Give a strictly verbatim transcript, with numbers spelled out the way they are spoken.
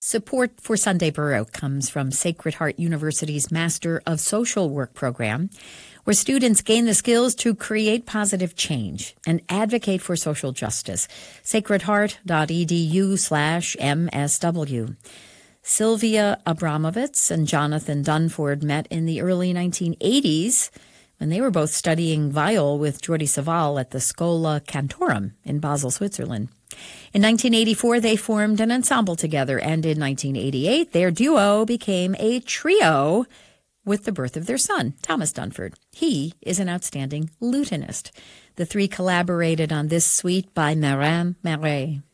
Support for Sunday Baroque comes from Sacred Heart University's Master of Social Work program, where students gain the skills to create positive change and advocate for social justice. sacredheart.edu slash MSW. Sylvia Abramovitz and Jonathan Dunford met in the early nineteen eighties when they were both studying viol with Jordi Savall at the Schola Cantorum in Basel, Switzerland. In nineteen eighty-four, they formed an ensemble together, and in nineteen eighty-eight, their duo became a trio with the birth of their son, Thomas Dunford. He is an outstanding lutenist. The three collaborated on this suite by Marin Marais.